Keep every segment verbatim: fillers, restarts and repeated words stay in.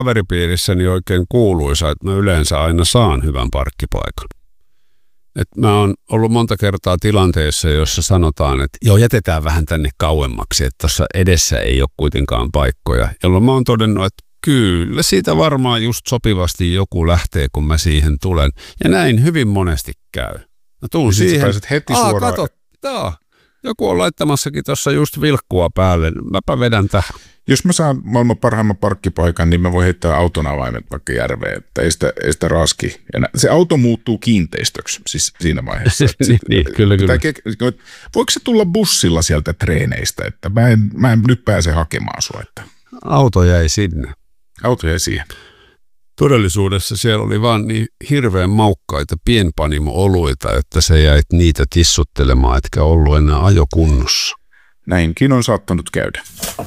kaveripiirissäni oikein kuuluisa, että mä yleensä aina saan hyvän parkkipaikan. Et mä oon ollut monta kertaa tilanteessa, jossa sanotaan, että joo, jätetään vähän tänne kauemmaksi, että tuossa edessä ei ole kuitenkaan paikkoja, jolloin mä oon todennut, että kyllä siitä varmaan just sopivasti joku lähtee, kun mä siihen tulen. Ja näin hyvin monesti käy. Mä tuun siihen. Pääset heti Aa, suoraan. kato, tää. Joku on laittamassakin tuossa just vilkkua päälle. Mäpä vedän tähän. Jos mä saan maailman parhaimman parkkipaikan, niin mä voin heittää auton avaimet vaikka järveen, että ei sitä, ei sitä raski. Ja se auto muuttuu kiinteistöksi siis siinä vaiheessa. niin, niin, kyllä, kyllä. Ke- voiko se tulla bussilla sieltä treeneistä, että mä en, mä en nyt pääse hakemaan sua? Että Auto jäi sinne. Auto jäi siihen. Todellisuudessa siellä oli vaan niin hirveän maukkaita pienpanimo-oluita, että se jäit niitä tissuttelemaan, etkä ollut enää ajokunnossa. Näinkin on saattanut käydä.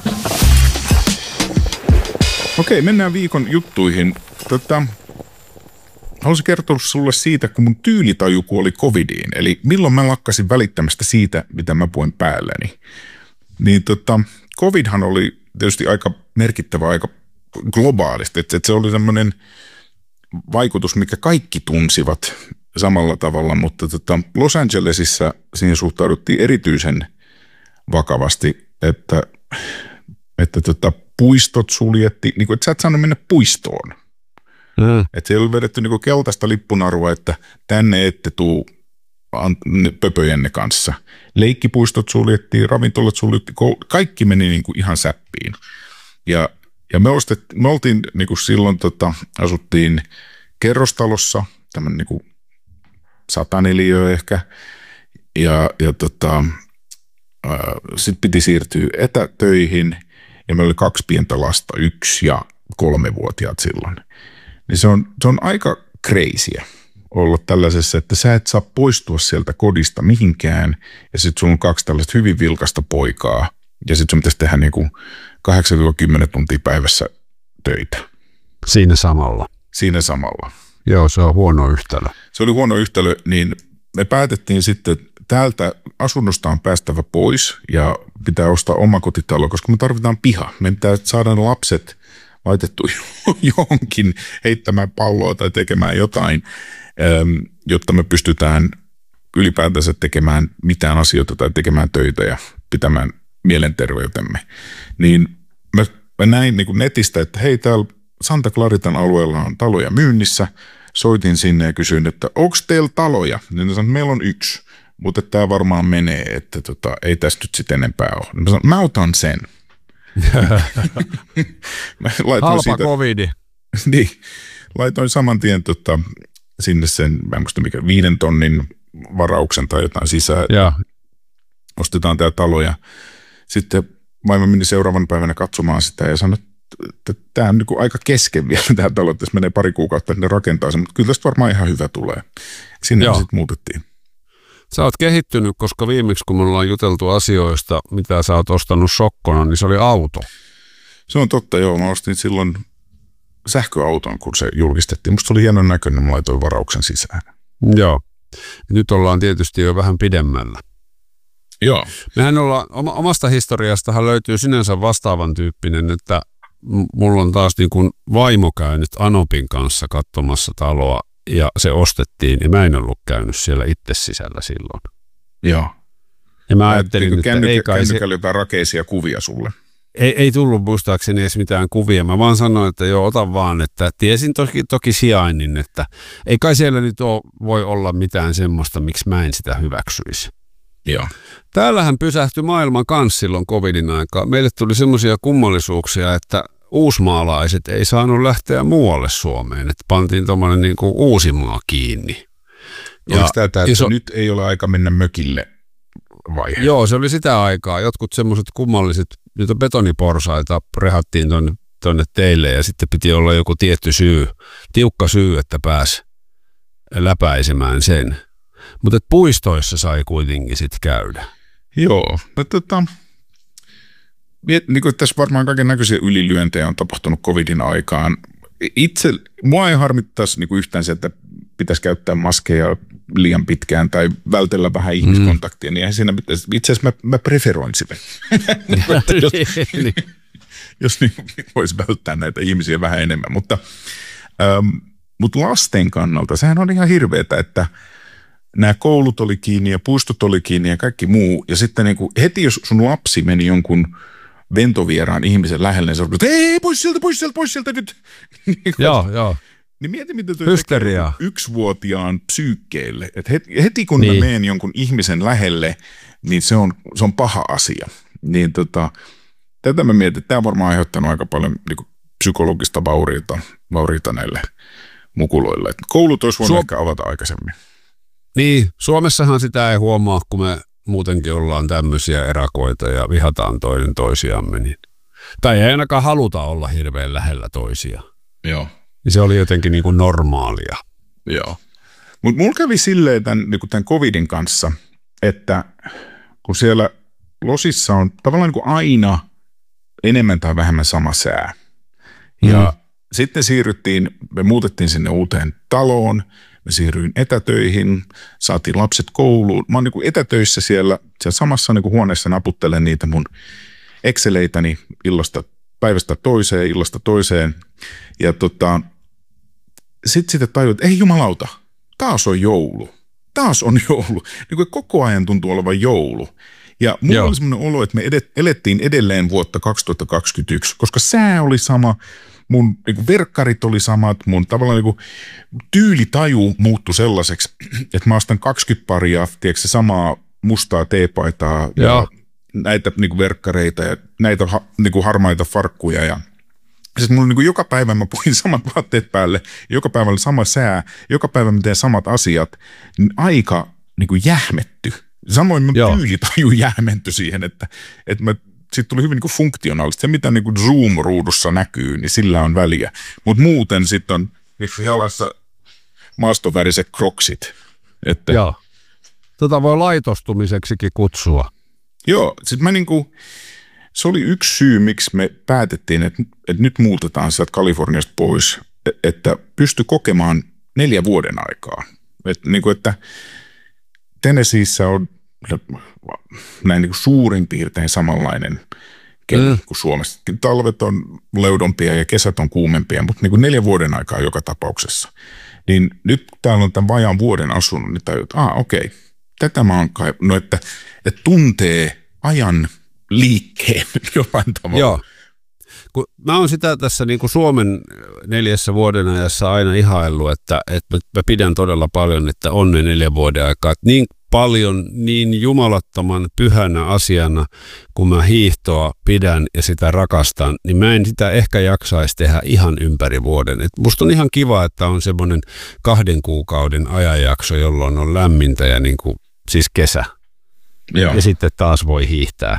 Okei, mennään viikon juttuihin. Tota, haluaisin kertoa sulle siitä, kun mun tyylitaju kuoli covidiin. Eli milloin mä lakkasin välittämästä siitä, mitä mä puin päälläni. Niin tota, covidhan oli tietysti aika merkittävä aika globaalisti. Että se oli semmoinen vaikutus, mikä kaikki tunsivat samalla tavalla, mutta tota, Los Angelesissa siihen suhtauduttiin erityisen vakavasti, että, että tota, puistot suljettiin, niin kuin, että sä et saanut mennä puistoon. Mm. Että se oli vedetty niin kuin keltaista lippunarua, että tänne ette tuu pöpöjenne kanssa. Leikkipuistot suljettiin, ravintolat suljettiin, kaikki meni niin kuin ihan säppiin. Ja, ja me, ostet, me oltiin niin kuin silloin, tota, asuttiin kerrostalossa, tämmöinen niin kuin sata neliöä ehkä, ja, ja tota, sitten piti siirtyä etätöihin, ja meillä oli kaksi pientä lasta, yksi ja kolmevuotiaat silloin. Niin se on, se on aika crazyä olla tällaisessa, että sä et saa poistua sieltä kodista mihinkään, ja sitten sulla on kaksi tällaista hyvin vilkasta poikaa, ja sitten sun pitäisi tehdä niinku kahdeksan kymmenen tuntia päivässä töitä. Siinä samalla. Siinä samalla. Joo, se on huono yhtälö. Se oli huono yhtälö, niin me päätettiin sitten, täältä asunnosta on päästävä pois ja pitää ostaa omakotitalo, koska me tarvitaan piha. Me pitää saada lapset laitettu johonkin heittämään palloa tai tekemään jotain, jotta me pystytään ylipäätänsä tekemään mitään asioita tai tekemään töitä ja pitämään mielenterveytemme. Niin mä, mä näin niin kuin netistä, että hei, täällä Santa Claritan alueella on taloja myynnissä. Soitin sinne ja kysyin, että onko teillä taloja? Niin sanoin, että meillä on yksi, mutta tämä varmaan menee, että tota, ei tästä nyt sitten enempää ole. Mä sanoin, mä otan sen. mä Halpa siitä, covidi. Niin, laitoin saman tien tota, sinne sen, mä en muista mikä, viiden tonnin varauksen tai jotain sisään. Ja. Ostetaan tää talo ja sitten vaimo meni seuraavan päivänä katsomaan sitä ja sanoi, että tämä on niin kuin aika kesken vielä tämä talo, että jos menee pari kuukautta, että ne rakentaa sen, mutta kyllä tästä varmaan ihan hyvä tulee. Sinne sitten muutettiin. Sä oot kehittynyt, koska viimeksi kun me ollaan juteltu asioista, mitä sä oot ostanut sokkona, niin se oli auto. Se on totta, joo. Mä ostin silloin sähköauton, kun se julkistettiin. Musta oli hienon näköinen, mä laitoin varauksen sisään. Joo. Nyt ollaan tietysti jo vähän pidemmällä. Joo. Mehän ollaan, omasta historiastahan löytyy sinänsä vastaavan tyyppinen, että mulla on taas niin kuin vaimo käynyt Anopin kanssa katsomassa taloa ja se ostettiin ja mä en ollut käynyt siellä itse sisällä silloin. Joo. Ja mä ajattelin, että kännykä, ei kai se... jotain rakeisia kuvia sulle. Ei, ei tullut muistaakseni edes mitään kuvia. Mä vaan sanoin, että joo, ota vaan, että tiesin toki, toki sijainnin, että ei kai siellä nyt ole, voi olla mitään semmoista, miksi mä en sitä hyväksyisi. Joo. Täällähän pysähtyi maailman kanssa silloin covidin aikaa. Meille tuli semmoisia kummallisuuksia, että uusmaalaiset ei saanut lähteä muualle Suomeen, että pantiin tuommoinen niin kuin Uusimaa kiinni. Oliko tämä, että iso... nyt ei ole aika mennä mökille vaihe? Joo, se oli sitä aikaa. Jotkut semmoiset kummalliset, joita betoniporsaita rehattiin tuonne, tuonne teille ja sitten piti olla joku tietty syy, tiukka syy, että pääsi läpäisemään sen. Mutta puistoissa sai kuitenkin sitten käydä. Joo, no, tota, niin kuin tässä varmaan kaiken näköisiä ylilyöntejä on tapahtunut covidin aikaan. Itse, mua ei harmittaisi niin kuin yhtään se, että pitäisi käyttää maskeja liian pitkään tai vältellä vähän ihmiskontaktia, mm. niin eihän siinä pitäisi, itse asiassa mä, mä preferoin sitä. jos, jos niin voisi välttää näitä ihmisiä vähän enemmän. Mutta, ähm, mutta lasten kannalta sehän on ihan hirveetä, että nämä koulut oli kiinni ja puistot oli kiinni ja kaikki muu. Ja sitten niin kuin heti, jos sun lapsi meni jonkun ventovieraan ihmisen lähelle, niin sä olet, ei, pois sieltä, pois sieltä, pois sieltä nyt. Joo, joo. Niin mieti, mitä tuo Hysteria. Yksivuotiaan psyykkeelle. Että heti, heti kun niin. mä menen jonkun ihmisen lähelle, niin se on, se on paha asia. Niin tota, tätä mä mietin, että tämä on varmaan aiheuttanut aika paljon niin kuin psykologista vauriita, vauriita näille mukuloille. Että koulut olisi voinut Suom- ehkä avata aikaisemmin. Niin, Suomessahan sitä ei huomaa, kun me muutenkin ollaan tämmöisiä erakoita ja vihataan toinen toisiamme. Niin. Tai ei ainakaan haluta olla hirveän lähellä toisia. Joo. Se oli jotenkin niin kuin normaalia. Joo. Mutta mulla kävi silleen tämän, niin tämän covidin kanssa, että kun siellä losissa on tavallaan niin kuin aina enemmän tai vähemmän sama sää. Ja mm. sitten siirryttiin, me muutettiin sinne uuteen taloon, me siirryin etätöihin, saatiin lapset kouluun. Mä oon niin kuin etätöissä siellä, siellä samassa niin kuin huoneessa naputtelen niitä mun Exceleitäni illasta, päivästä toiseen, illasta toiseen. Ja tota, sitten sitten tajuin, että ei jumalauta, taas on joulu. Taas on joulu. Niin kuin koko ajan tuntuu olevan joulu. Ja mulla Joo. oli semmoinen olo, että me edet, elettiin edelleen vuotta kaksituhattakaksikymmentäyksi, koska sää oli sama, mun niin kuin verkkarit oli samat, mun tavallaan niin kuin tyylitaju muuttui sellaiseksi, että mä ostan kaksikymmentä paria, tiedätkö se samaa mustaa teepaitaa ja, ja näitä niin kuin verkkareita ja näitä ha, niin kuin harmaita farkkuja ja sitten mulla niin kuin joka päivä mä puhin samat vaatteet päälle, joka päivä oli sama sää, joka päivä mä teen samat asiat, niin aika niin kuin jähmetty. Samoin mun tyylitaju jähmentyi siihen, että, että mä, siitä tuli hyvin niin kuin funktionaalista. Se, mitä niin kuin Zoom-ruudussa näkyy, niin sillä on väliä. Mutta muuten sitten on jalassa maastoväriset kroksit. Että, Joo. Tota voi laitostumiseksikin kutsua. Joo, sitten mä niin kuin, se oli yksi syy, miksi me päätettiin, että, että nyt muutetaan sieltä Kaliforniasta pois, että pysty kokemaan neljä vuoden aikaa. Että, niin kuin, että Tennesseeissä on näin niin kuin suurin piirtein samanlainen keli mm. kuin Suomessa. Talvet on leudompia ja kesät on kuumempia, mutta niin kuin neljä vuoden aikaa joka tapauksessa. Niin nyt täällä on tämän vajaan vuoden asunut, niin tajut, että ah, okei, tätä mä oon kai, no että, että tuntee ajan liikkeen jollain tavalla. Joo. Kun mä oon sitä tässä niin kuin Suomen neljässä vuoden ajassa aina ihaillut, että, että mä pidän todella paljon, että on ne neljä vuoden aikaa. Että niin paljon, niin jumalattoman pyhänä asiana, kun mä hiihtoa pidän ja sitä rakastan, niin mä en sitä ehkä jaksaisi tehdä ihan ympäri vuoden. Et musta on ihan kiva, että on semmoinen kahden kuukauden ajanjakso, jolloin on lämmintä ja niin kuin, siis kesä. Joo. Ja sitten taas voi hiihtää.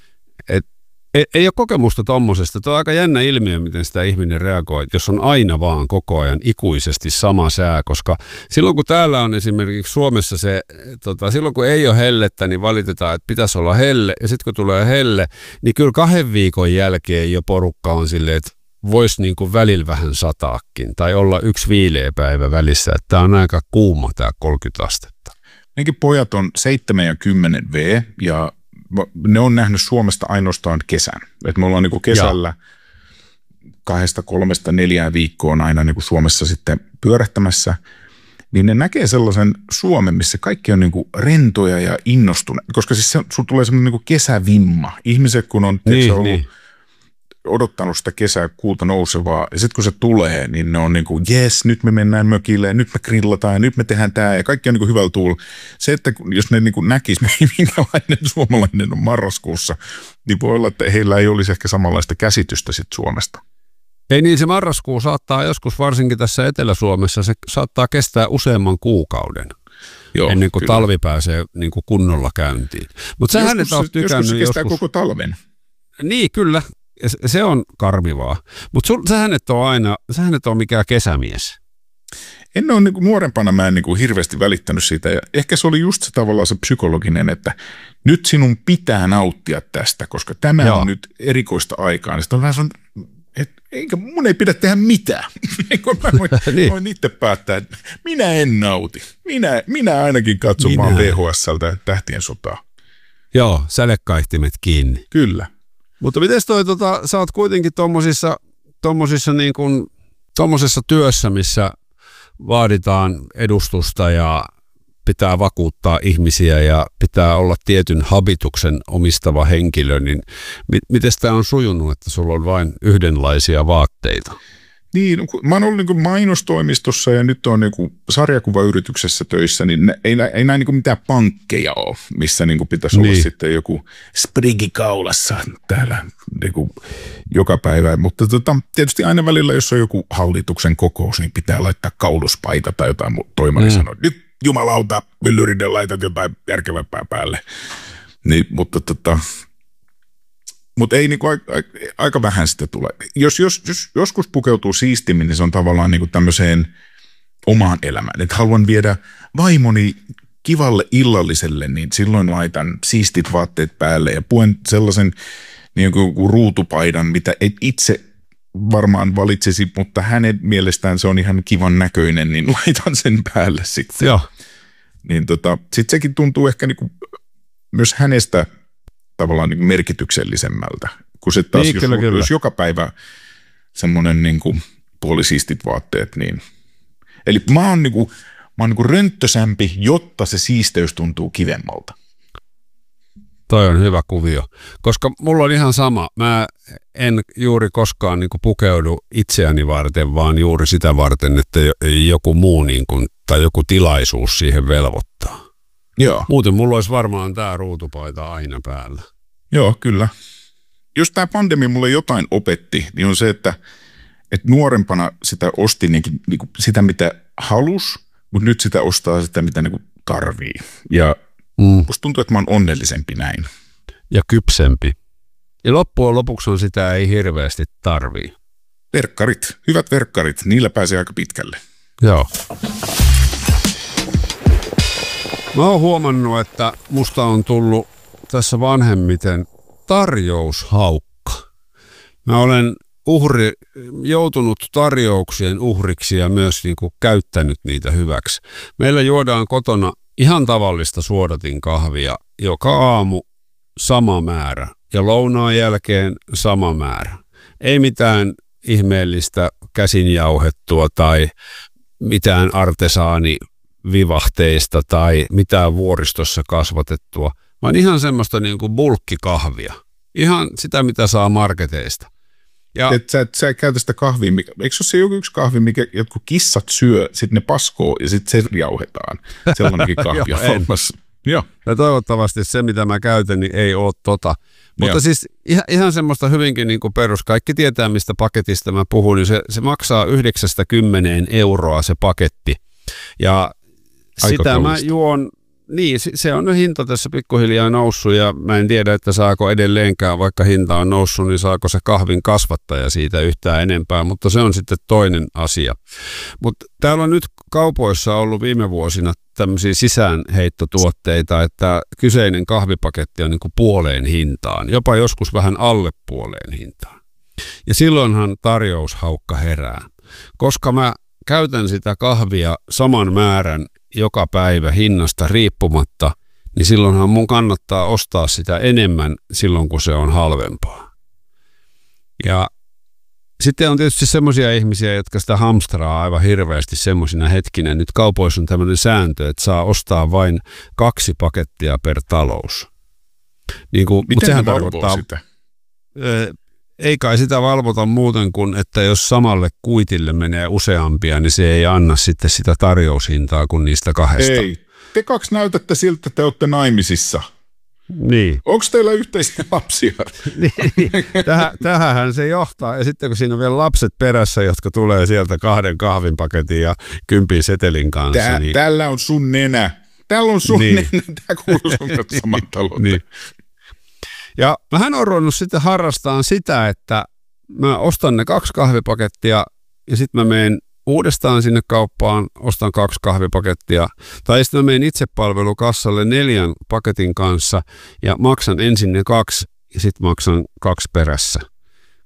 Et Ei, ei ole kokemusta tommosesta. Tuo on aika jännä ilmiö, miten sitä ihminen reagoi, jos on aina vaan koko ajan ikuisesti sama sää, koska silloin kun täällä on esimerkiksi Suomessa se, tota, silloin kun ei ole hellettä, niin valitetaan, että pitäisi olla helle, ja sitten kun tulee helle, niin kyllä kahden viikon jälkeen jo porukka on silleen, että voisi niin kuin välillä vähän sataakin, tai olla yksi viileä päivä välissä, että tämä on aika kuuma tämä kolmekymmentä astetta. Nekin pojat on seitsemän ja kymmenen V, ja ne on nähnyt Suomesta ainoastaan kesän. Et me ollaan niinku kesällä ja. kahdesta, kolmesta, neljään viikkoon aina niinku Suomessa sitten pyörähtämässä. Niin ne näkee sellaisen Suomen, missä kaikki on niinku rentoja ja innostuneita. Koska siis se, sulla tulee semmoinen niinku kesävimma. Ihmiset kun on niin, ollut niin. odottanut sitä kesää kuuta nousevaa. Ja sitten kun se tulee, niin ne on niin kuin, jes, nyt me mennään mökille ja nyt me grillataan ja nyt me tehdään tämä ja kaikki on niin kuin hyvällä tuulla. Se, että jos ne niin kuin näkisi, minkälainen suomalainen on marraskuussa, niin voi olla, että heillä ei olisi ehkä samanlaista käsitystä sit Suomesta. Ei niin, se marraskuu saattaa joskus, varsinkin tässä Etelä-Suomessa, se saattaa kestää useamman kuukauden. Joo, ennen kuin kyllä. talvi pääsee niin kuin kunnolla käyntiin. Mutta sähän et ole tykännyt joskus. se kestää joskus... koko talven. Niin, kyllä. Se on karmivaa. Mutta sähän et ole aina, sähän et ole mikään kesämies. En ole niin kuin nuorempana, mä en niin kuin hirveästi välittänyt siitä. Ja ehkä se oli just se tavallaan se psykologinen, että nyt sinun pitää nauttia tästä, koska tämä Joo. on nyt erikoista aikaa. Ja sitten on vähän sellainen, että eikä, mun ei pidä tehdä mitään. Mä voin, niin. voin itse päättää, että minä en nauti. Minä, minä ainakin katson minä. vaan V H S:ltä Tähtien sotaa. Joo, sälekaihtimet kiinni. Kyllä. Mutta miten toi, tota, sä oot kuitenkin tommosissa, tommosissa niin kuin, tommosessa työssä, missä vaaditaan edustusta ja pitää vakuuttaa ihmisiä ja pitää olla tietyn habituksen omistava henkilö, niin mi- miten tämä on sujunut, että sulla on vain yhdenlaisia vaatteita? Niin, mä oon ollut niin mainostoimistossa ja nyt on niin sarjakuvayrityksessä töissä, niin ne, ei, ei näin niin mitään pankkeja ole, missä niin pitäisi niin olla sitten joku sprigi kaulassa täällä niin joka päivä. Mutta tota, tietysti aina välillä, jos on joku hallituksen kokous, niin pitää laittaa kauluspaita tai jotain. Toimari mm. sanoo, nyt jumalauta, myllyriden laitat jotain järkevämpää päälle. Niin, mutta tota... Mutta ei niinku aika, aika vähän sitä tule. Jos, jos, jos joskus pukeutuu siistimmin, niin se on tavallaan niinku tämmöiseen omaan elämään. Että haluan viedä vaimoni kivalle illalliselle, niin silloin laitan siistit vaatteet päälle ja puen sellaisen niin kuin ruutupaidan, mitä et itse varmaan valitsisi, mutta hänen mielestään se on ihan kivan näköinen, niin laitan sen päälle sitten. Joo. Niin tota, sitten sekin tuntuu ehkä niinku myös hänestä tavallaan niin merkityksellisemmältä, kun se taas, niin, jos, kyllä, jos kyllä. joka päivä semmoinen niin kuin puolisiistit vaatteet, niin... Eli mä oon, niin kuin, mä oon niin kuin rönttösämpi, jotta se siisteys tuntuu kivemmalta. Toi on hyvä kuvio, koska mulla on ihan sama. Mä en juuri koskaan niin kuin pukeudu itseäni varten, vaan juuri sitä varten, että joku muu niin kuin, tai joku tilaisuus siihen velvoittaa. Joo. Muuten mulla olisi varmaan tää ruutupaita aina päällä. Joo, kyllä. Jos tämä pandemia mulle jotain opetti, niin on se, että, että nuorempana sitä osti niin, niin kuin sitä, mitä halus, mutta nyt sitä ostaa sitä, mitä niin kuin tarvii. Ja mm. musta tuntuu, että mä oon onnellisempi näin. Ja kypsempi. Ja loppujen lopuksi on sitä ei hirveästi tarvii. Verkkarit, hyvät verkkarit, niillä pääsee aika pitkälle. Joo. Mä oon huomannut, että musta on tullut tässä vanhemmiten tarjoushaukka. Mä olen uhri, joutunut tarjouksien uhriksi ja myös niin kuin käyttänyt niitä hyväksi. Meillä juodaan kotona ihan tavallista suodatinkahvia joka aamu sama määrä ja lounaan jälkeen sama määrä. Ei mitään ihmeellistä käsinjauhettua tai mitään artesaani vivahteista tai mitään vuoristossa kasvatettua, vaan ihan semmoista niin kuin bulkkikahvia. Ihan sitä, mitä saa marketeista. Ja et sä, et, sä et käytä sitä kahvia, mikä, eikö se ole se joku yksi kahvi, mikä jotkut kissat syö, sitten ne paskoo ja sitten se jauhetaan. Sellainenkin kahvi on olemassa. Joo. Ja toivottavasti se, mitä mä käytän, niin ei ole tota. Mutta Joo. siis ihan, ihan semmoista hyvinkin niin kuin perus. Kaikki tietää, mistä paketista mä puhun, niin se, se maksaa yhdeksästä kymmeneen euroa se paketti. Ja aika sitä kallista. Mä juon, niin se on hinta tässä pikkuhiljaa noussut ja mä en tiedä, että saako edelleenkään, vaikka hinta on noussut, niin saako se kahvin kasvattaja siitä yhtään enempää, mutta se on sitten toinen asia. Mutta täällä on nyt kaupoissa ollut viime vuosina tämmöisiä sisäänheittotuotteita, että kyseinen kahvipaketti on niin kuin puoleen hintaan, jopa joskus vähän alle puoleen hintaan. Ja silloinhan tarjoushaukka herää, koska mä käytän sitä kahvia saman määrän joka päivä hinnasta riippumatta, niin silloinhan mun kannattaa ostaa sitä enemmän silloin, kun se on halvempaa. Ja sitten on tietysti semmoisia ihmisiä, jotka sitä hamstraa aivan hirveästi semmoisina hetkinä. Nyt kaupoissa on tämmöinen sääntö, että saa ostaa vain kaksi pakettia per talous. Niin kuin, miten sehän tarkoittaa sitä? Ei kai sitä valvota muuten kuin, että jos samalle kuitille menee useampia, niin se ei anna sitten sitä tarjoushintaa kuin niistä kahdesta. Ei. Te kaksi näytätte siltä, että te olette naimisissa. Niin. Onko teillä yhteisiä lapsia? niin. Tähän, tähänhän se johtaa. Ja sitten kun siinä on vielä lapset perässä, jotka tulee sieltä kahden kahvinpaketin ja kympin setelin kanssa. Tää, niin... Tällä on sun nenä. Täällä on sun niin. nenä. Tämä kuuluu sun kanssa saman talouteen. Niin. Ja mähän olen ruvennut sitten harrastamaan sitä, että mä ostan ne kaksi kahvipakettia ja sitten mä menen uudestaan sinne kauppaan, ostan kaksi kahvipakettia. Tai sitten mä menen itsepalvelukassalle neljän paketin kanssa ja maksan ensin ne kaksi ja sitten maksan kaksi perässä.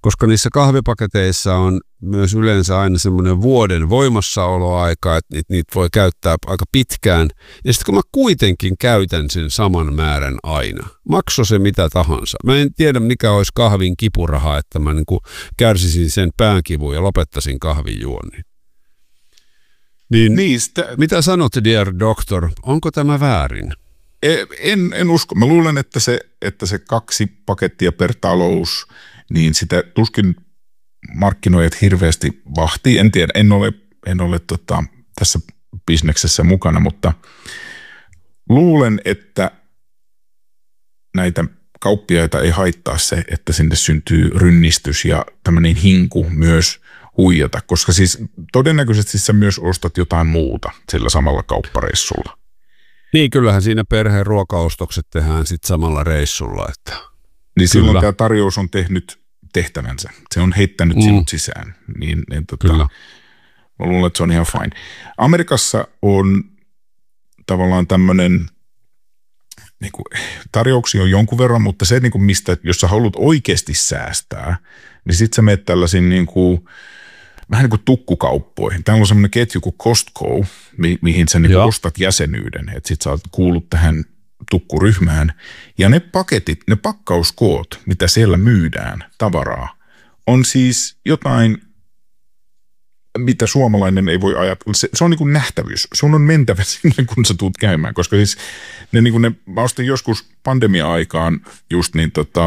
koska niissä kahvipaketeissa on myös yleensä aina semmoinen vuoden voimassaoloaika, että niitä voi käyttää aika pitkään. Ja sitten kun mä kuitenkin käytän sen saman määrän aina, makso se mitä tahansa. Mä en tiedä mikä olisi kahvin kipuraha, että mä niin kuin kärsisin sen päänkivun ja lopettaisin kahvin juonnin. Niin, niin sitä... mitä sanot, dear doctor, onko tämä väärin? En, en usko. Mä luulen, että se, että se kaksi pakettia per talous, niin sitä tuskin markkinoijat hirveästi vahtii. En tiedä, en ole, en ole tota, tässä bisneksessä mukana, mutta luulen, että näitä kauppiaita ei haittaa se, että sinne syntyy rynnistys ja tämmöinen hinku myös huijata, koska siis todennäköisesti sä myös ostat jotain muuta sillä samalla kauppareissulla. Niin, kyllähän siinä perheen ruokaostokset tehdään sitten samalla reissulla. Että niin silloin tämä tarjous on tehnyt tehtävänsä. Se on heittänyt mm. sinut sisään. Niin, niin tota, Kyllä. Mä luulen, että se on ihan fine. Amerikassa on tavallaan tämmöinen, niin kuin, tarjouksia on jonkun verran, mutta se, niin kuin mistä, jos sä haluat oikeasti säästää, niin sit sä menet tällaisiin niin kuin, vähän niin kuin tukkukauppoihin. Täällä on semmoinen ketju kuin Costco, mi- mihin sä niin ostat jäsenyyden, että sit sä oot kuullut tähän tukkuryhmään. Ja ne paketit, ne pakkauskoot, mitä siellä myydään tavaraa, on siis jotain, mitä suomalainen ei voi ajatella. Se, se on niin kuin nähtävyys. Sun on mentävä sinne, kun sä tuut käymään, koska siis ne, niin kuin ne, mä ostin joskus pandemia-aikaan just niin tota,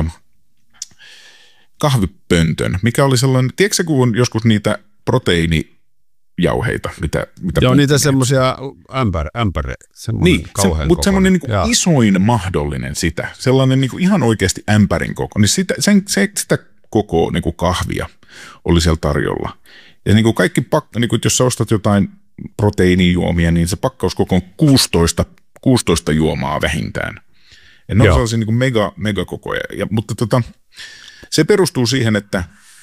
kahvipöntön, mikä oli sellainen, tiedätkö kun on joskus niitä proteiinijauheita, mitä, mitä joo, niitä semmoisia ämpär, ämpäre, semmoinen niin, kauhean se, mutta semmoinen niin kuin isoin mahdollinen sitä, sellainen niin kuin ihan oikeasti ämpärin koko, niin sitä, sen, se, sitä koko niin kuin kahvia oli siellä tarjolla. Ja niin kuin kaikki, pak- niin kuin jos sä ostat jotain proteiinijuomia, niin se pakkauskoko on kuusitoista, kuusitoista juomaa vähintään. Ja ne on sellaisia niin kuin mega, megakokoja, ja, mutta tota, se perustuu siihen, että,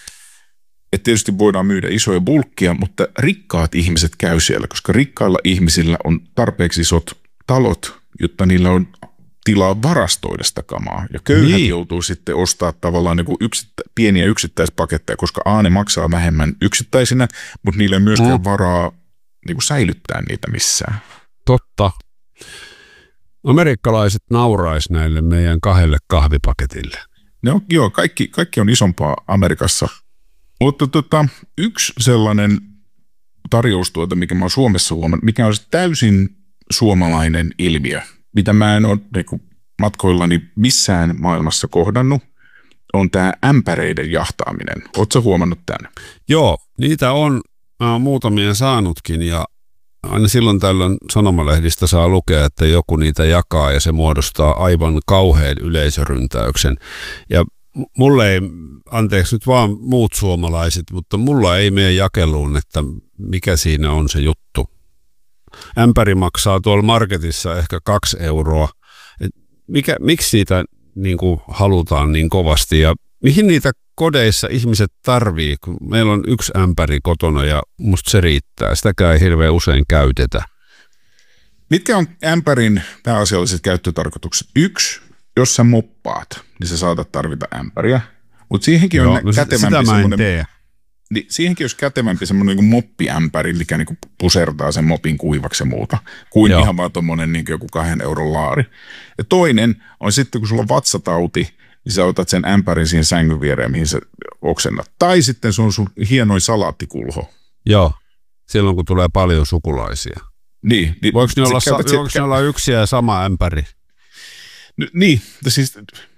että tietysti voidaan myydä isoja bulkkia, mutta rikkaat ihmiset käy siellä, koska rikkailla ihmisillä on tarpeeksi isot talot, jotta niillä on tilaa varastoida sitä kamaa. Ja köyhät niin. joutuu sitten ostaa tavallaan niin kuin yksittä, pieniä yksittäispaketteja, koska A, ne maksaa vähemmän yksittäisinä, mutta niillä ei myöskään mm. varaa niin kuin säilyttää niitä missään. Totta. Amerikkalaiset nauraisi näille meidän kahdelle kahvipaketille. No, joo, kaikki, kaikki on isompaa Amerikassa. Mutta tota, yksi sellainen tarjoustuote, mikä mä oon Suomessa huomannut, mikä on täysin suomalainen ilmiö, mitä mä en ole niin kuin matkoillani missään maailmassa kohdannut, on tämä ämpäreiden jahtaaminen. Ootko huomannut tämän? Joo, niitä on mä oon muutamia saanutkin ja aina silloin tällöin sanomalehdistä saa lukea, että joku niitä jakaa ja se muodostaa aivan kauhean yleisöryntäyksen. Ja mulle ei, anteeksi nyt vaan muut suomalaiset, mutta mulla ei mene jakeluun, että mikä siinä on se juttu. Ämpäri maksaa tuolla marketissa ehkä kaksi euroa. Et mikä, miksi niitä niin kuin halutaan niin kovasti ja mihin niitä kodeissa ihmiset tarvii, kun meillä on yksi ämpäri kotona ja musta se riittää. Sitäkään ei hirveän usein käytetä. Mitkä on ämpärin pääasialliset käyttötarkoitukset? Yksi, jos sä moppaat, niin sä saatat tarvita ämpäriä, mutta siihenkin on no, kätevämpi semmoinen... Niin siihen olisi kätevämpi semmoinen niin moppiämpäri, mikä niin pusertaa sen mopin kuivaksi ja muuta, kuin Joo. ihan vaan tuommoinen niin joku kahden euron laari. Ja toinen on sitten, kun sulla on vatsatauti, niin sä otat sen ämpärin siihen sängyn viereen, mihin sä oksennat. Tai sitten se on sun hienoin salaattikulho. Joo, silloin kun tulee paljon sukulaisia. Niin. niin voiko ne olla, sa- voiko ne olla yksi ja sama ämpäri? N- niin, siis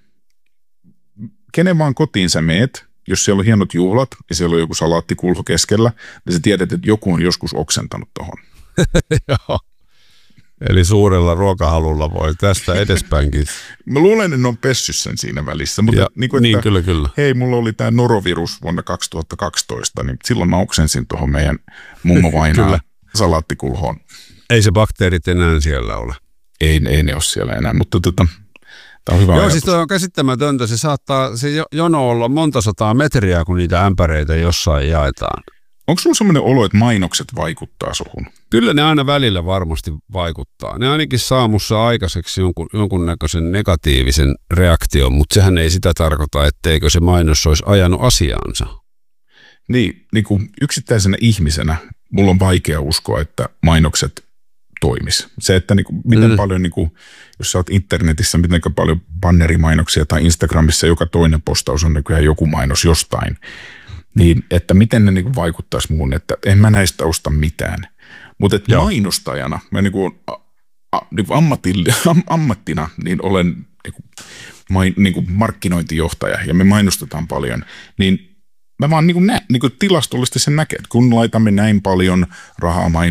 kenen vaan kotiin sä meet, jos siellä on hienot juhlat ja siellä on joku salaattikulho keskellä, niin sä tiedät, että joku on joskus oksentanut tuohon. Joo. Eli suurella ruokahalulla voi tästä edespäinkin. Mä luulen, että ne on pessyt sen siinä välissä. Mutta ja, niin, kuin, niin että, kyllä, kyllä. Hei, mulla oli tämä norovirus vuonna kaksituhattakaksitoista, niin silloin mä oksensin tuohon meidän mummovainaan salaattikulhoon. Ei se bakteerit enää siellä ole. Ei, ei ne ole siellä enää, mutta tota, tämä on hyvä Joo, ajatus. siis toi on käsittämätöntä. Se saattaa se jono olla monta sataa metriä, kun niitä ämpäreitä jossain jaetaan. Onko sulla sellainen olo, että mainokset vaikuttaa suhun? Kyllä ne aina välillä varmasti vaikuttaa. Ne ainakin saa mussa aikaiseksi jonkun, jonkunnäköisen negatiivisen reaktion, mutta sehän ei sitä tarkoita, etteikö se mainos olisi ajanut asiaansa. Niin, niin kuin yksittäisenä ihmisenä mulla on vaikea uskoa, että mainokset toimis. Se, että niin kuin, miten mm. paljon, niin kuin, jos sä oot internetissä, miten paljon bannerimainoksia tai Instagramissa joka toinen postaus on nykyään joku mainos jostain, niin että miten ne niin kuin vaikuttaisi muun, että en mä näistä osta mitään. Mutta mainostajana, mä niin kuin, a, a, niin kuin am, ammattina, niin olen niin kuin, main, niin kuin markkinointijohtaja ja me mainostetaan paljon, niin mä vaan niin kuin nä, niin kuin tilastollisesti sen näkee, että kun laitamme näin paljon rahaa